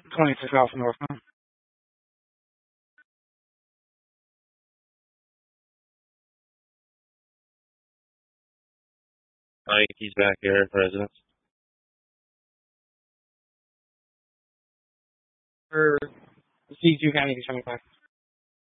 26 Alpha North. He's back here, residence. For C2 County 75.